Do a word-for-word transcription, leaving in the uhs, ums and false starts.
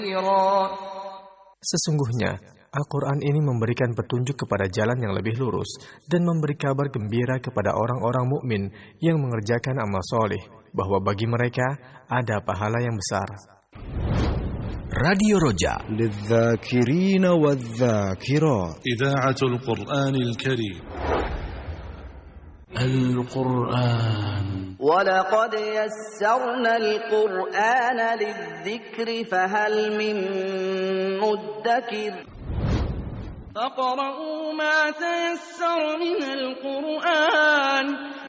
Sesungguhnya, Al-Quran ini memberikan petunjuk kepada jalan yang lebih lurus dan memberi kabar gembira kepada orang-orang mukmin yang mengerjakan amal soleh, bahwa bagi mereka ada pahala yang besar. Radio Roja للذاكرين والذاكرات إذاعة القرآن الكريم القرآن ولقد يسرنا القرآن للذكر فهل من مدكر فقرأوا ما تيسر من القرآن